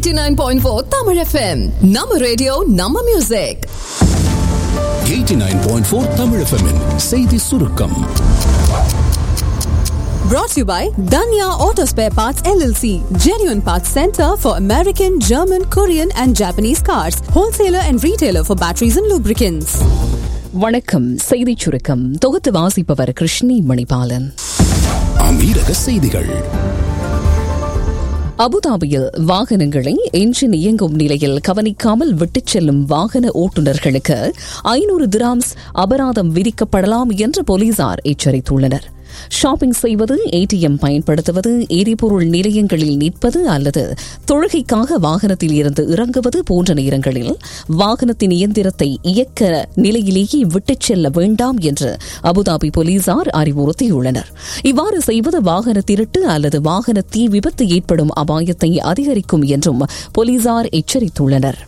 89.4 Tamil FM. Nama radio, Nama music. 89.4 Tamil FM -in செய்தி சுருக்கம். Brought to you by Danya Auto Spare Parts LLC, genuine parts center for American, German, Korean and Japanese cars, wholesaler and retailer for batteries and lubricants. வணக்கம். செய்தி சுருக்கம் தொகுத்து வாசிப்பவர் கிருஷ்ணி மணிபாலன். அமீரக செய்திகள். அபுதாபியில் வாகனங்களை என்ஜின் இயங்கும் நிலையில் கவனிக்காமல் விட்டுச் செல்லும் வாகன ஓட்டுநர்களுக்கு 500 திராம்ஸ் அபராதம் விதிக்கப்படலாம் என்று போலீசார் எச்சரித்துள்ளனர். ஷாப்பிங் செய்வது, ஏடிஎம் பயன்படுத்துவது, எரிபொருள் நிலையங்களில் நிற்பது அல்லது தொழுகைக்காக வாகனத்தில் இருந்து இறங்குவது போன்ற நேரங்களில் வாகனத்தின் இயந்திரத்தை இயக்க நிலையிலேயே விட்டுச் செல்ல வேண்டாம் என்று அபுதாபி போலீசார் அறிவுறுத்தியுள்ளனர். இவ்வாறு செய்வது வாகன திருட்டு அல்லது வாகன தீ விபத்து ஏற்படும் அபாயத்தை அதிகரிக்கும் என்றும் போலீசார் எச்சரித்துள்ளனர்.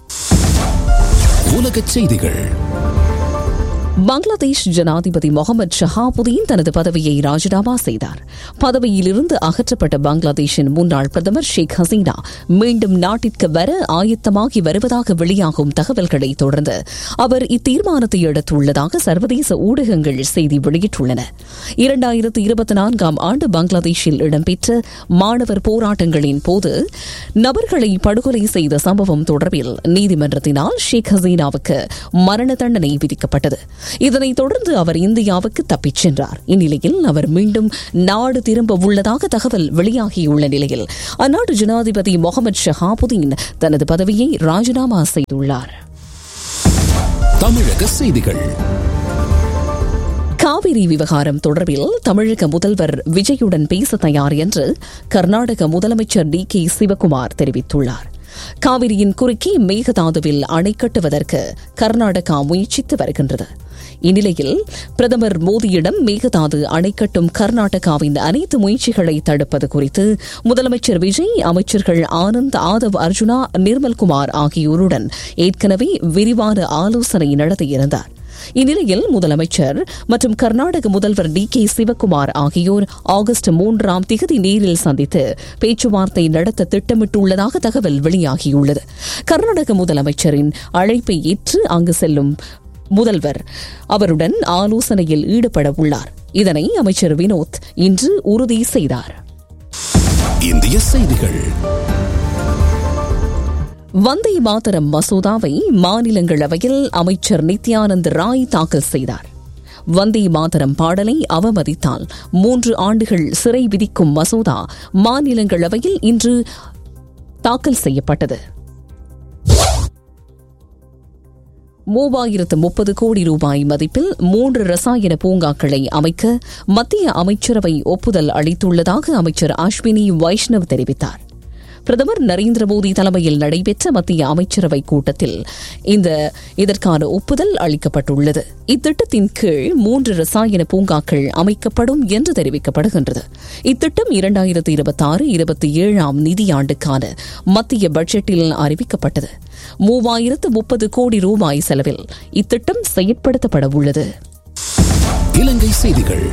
உலகச் செய்திகள். பங்களாதேஷ் ஜனாதிபதி முகமது ஷஹாபுதீன் தனது பதவியை ராஜினாமா செய்தார். பதவியிலிருந்து அகற்றப்பட்ட பங்களாதேஷின் முன்னாள் பிரதமர் ஷேக் ஹசீனா மீண்டும் நாட்டிற்கு வர ஆயத்தமாகி வருவதாக வெளியாகும் தகவல்களை தொடர்ந்து அவர் இத்தீர்மானத்தை எடுத்துள்ளதாக சர்வதேச ஊடகங்கள் செய்தி வெளியிட்டுள்ளன. 2024ஆம் ஆண்டு பங்களாதேஷில் இடம்பெற்ற மாணவர் போராட்டங்களின் போது நபர்களை படுகொலை செய்த சம்பவம் தொடர்பில் நீதிமன்றத்தினால் ஷேக் ஹசீனாவுக்கு மரண தண்டனை விதிக்கப்பட்டது. இதனைத் தொடர்ந்து அவர் இந்தியாவுக்கு தப்பிச் சென்றார். இந்நிலையில் அவர் மீண்டும் நாடு திரும்ப உள்ளதாக தகவல் வெளியாகியுள்ள நிலையில் அந்நாட்டு ஜனாதிபதி முகமது ஷஹாபுதீன் தனது பதவியை ராஜினாமா செய்துள்ளார். தமிழக செய்திகள். காவிரி விவகாரம் தொடர்பில் தமிழக முதல்வர் விஜயுடன் பேச தயார் என்று கர்நாடக முதலமைச்சர் DK சிவகுமார் தெரிவித்துள்ளார். காவிரியின் குறுக்கே மேகதாதுவில் அணை கட்டுவதற்கு கர்நாடகா முயற்சித்து வருகின்றது. இந்நிலையில் பிரதமர் மோடியிடம் மேகதாது அணை கட்டும் கர்நாடகாவின் அனைத்து முயற்சிகளை தடுப்பது குறித்து முதலமைச்சர் விஜய் அமைச்சர்கள் ஆனந்த், ஆதவ் அர்ஜுனா, நிர்மல்குமார் ஆகியோருடன் ஏற்கனவே விரிவான ஆலோசனை நடத்தியிருந்தார். இந்நிலையில் முதலமைச்சர் மற்றும் கர்நாடக முதல்வர் DK சிவகுமார் ஆகியோர் ஆகஸ்ட் 3ஆம் தேதி நேரில் சந்தித்து பேச்சுவார்த்தை நடத்த திட்டமிட்டுள்ளதாக தகவல் வெளியாகியுள்ளது. கர்நாடக முதலமைச்சரின் அழைப்பை ஏற்று அங்கு செல்லும் முதல்வர் அவருடன் ஆலோசனையில் ஈடுபட உள்ளார். இதனை அமைச்சர் வினோத் இன்று உறுதி செய்தார். இந்திய செய்திகள். வந்தே மாதரம் மசோதாவை மாநிலங்களவையில் அமைச்சர் நித்யானந்த் ராய் தாக்கல் செய்தார். வந்தே மாதரம் பாடலை அவமதித்தால் 3 ஆண்டுகள் சிறை விதிக்கும் மசோதா மாநிலங்களவையில் இன்று தாக்கல் செய்யப்பட்டது. 3030 கோடி ரூபாய் மதிப்பில் 3 ரசாயன பூங்காக்களை அமைக்க மத்திய அமைச்சரவை ஒப்புதல் அளித்துள்ளதாக அமைச்சர் அஸ்வினி வைஷ்ணவ் தெரிவித்தார். பிரதமர் நரேந்திர மோடி தலைமையில் நடைபெற்ற மத்திய அமைச்சரவை கூட்டத்தில் இதற்கான ஒப்புதல் அளிக்கப்பட்டுள்ளது. இத்திட்டத்தின் கீழ் 3 ரசாயன பூங்காக்கள் அமைக்கப்படும் என்று தெரிவிக்கப்படுகின்றது. இத்திட்டம் 2026-27ஆம் நிதியாண்டுக்கான மத்திய பட்ஜெட்டில் அறிவிக்கப்பட்டது. 3030 கோடி ரூபாய் செலவில் இத்திட்டம் செயற்படுத்தப்பட உள்ளது. இலங்கை செய்திகள்.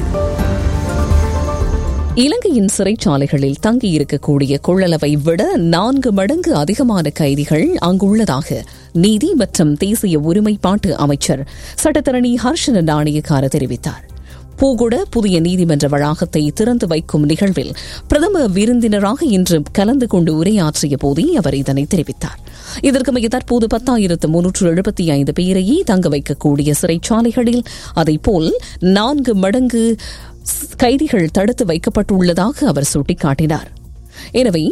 இலங்கையின் சிறைச்சாலைகளில் தங்கியிருக்கக்கூடிய கொள்ளளவை விட 4 மடங்கு அதிகமான கைதிகள் அங்குள்ளதாக நீதி மற்றும் தேசிய ஒருமைப்பாட்டு அமைச்சர் சட்டத்தரணி ஹர்ஷன நாணயக்கார தெரிவித்தார். பூகுட புதிய நீதிமன்ற வளாகத்தை திறந்து வைக்கும் நிகழ்வில் பிரதம விருந்தினராக இன்று கலந்து கொண்டு உரையாற்றிய போதே அவர் இதனை தெரிவித்தார். இதற்குமைய தற்போது 10,375 பேரையே தங்க வைக்கக்கூடிய சிறைச்சாலைகளில் அதைப்போல் 4 மடங்கு கைதிகள் தடுத்து வைக்கப்பட்டுள்ளதாக அவர் சுட்டிக்காட்டினார். எனவே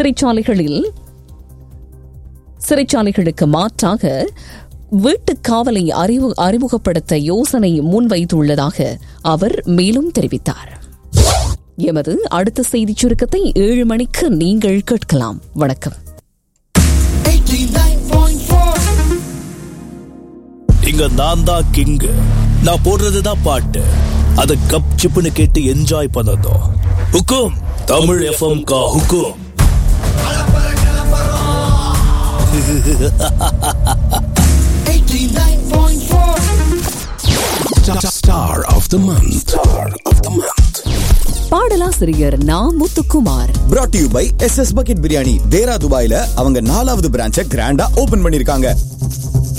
சிறைச்சாலைகளுக்கு மாற்றாக வீட்டுக் காவலை அறிமுகப்படுத்த யோசனை முன்வைத்துள்ளதாக அவர் மேலும் தெரிவித்தார். எமது அடுத்த செய்திச் சுருக்கத்தை 7 மணிக்கு நீங்கள் கேட்கலாம். வணக்கம். இங்க நான் தான் கிங். நான் போடுறதுதான் பாட்டு. அத கப் சிப்புன்னு கேட்டு என்ஜாய் பண்ணதும் ஹுக்கும் தமிழ் FM கா ஹுக்கும். Star of the month. பாடலாசிரியர் நா Muthukumar. brought to you by SS Bucket Biryani. தேரா துபாயில அவங்க 4வது பிரான்ச்சை கிராண்டா ஓபன் பண்ணிருக்காங்க.